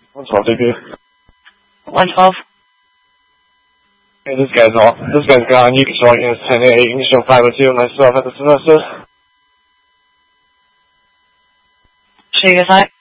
112 debut. 112. Hey, this guy's gone. You can show against 10-8. You can show 502 myself at the semester. Show you guys on it.